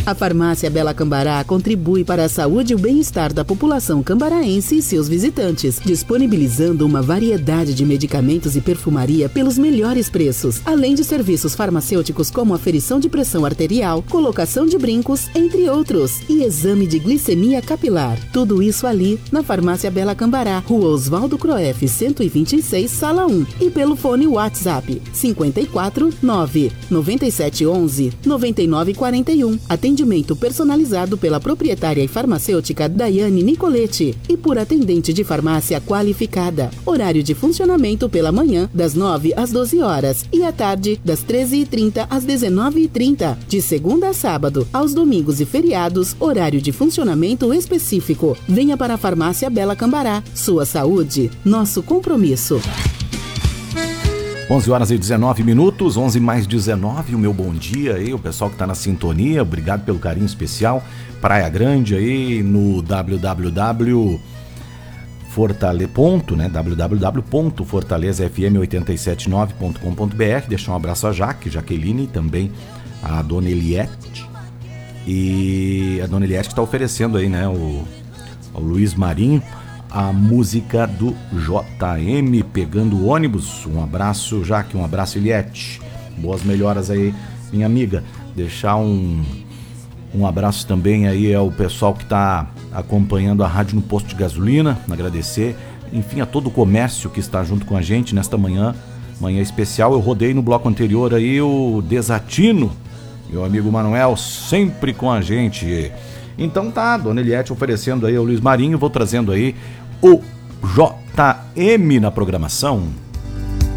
A Farmácia Bela Cambará contribui para a saúde e o bem-estar da população cambaraense e seus visitantes, disponibilizando uma variedade de medicamentos e perfumaria pelos melhores preços, além de serviços farmacêuticos como aferição de pressão arterial, colocação de brincos, entre outros, e exame de glicemia capilar. Tudo isso ali na Farmácia Bela Cambará, Rua Oswaldo Croef, 126, Sala 1, e pelo fone WhatsApp 54 9 97 11 99 41. Atendimento personalizado pela proprietária e farmacêutica Daiane Nicoletti e por atendente de farmácia qualificada. Horário de funcionamento pela manhã, das 9 às 12 horas e à tarde, das 13h30 às 19h30. De segunda a sábado, aos domingos e feriados, horário de funcionamento específico. Venha para a Farmácia Bela Cambará. Sua saúde, nosso compromisso. 11 horas e 19 minutos, 11 mais 19, o meu bom dia aí, o pessoal que está na sintonia, obrigado pelo carinho especial. Praia Grande aí no www.fortalezafm879.com.br. Deixar um abraço a Jaqueline e também a Dona Eliette. E a Dona Eliette que está oferecendo aí, né, o Luiz Marinho, a música do JM, Pegando o Ônibus. Um abraço, Jaque, um abraço, Eliette. Boas melhoras aí, minha amiga. Deixar um abraço também aí ao pessoal que está acompanhando a rádio no posto de gasolina. Agradecer, enfim, a todo o comércio que está junto com a gente nesta manhã especial. Eu rodei no bloco anterior aí o Desatino, meu amigo Manuel, sempre com a gente. Então tá, Dona Eliette oferecendo aí ao Luiz Marinho, vou trazendo aí o JM na programação.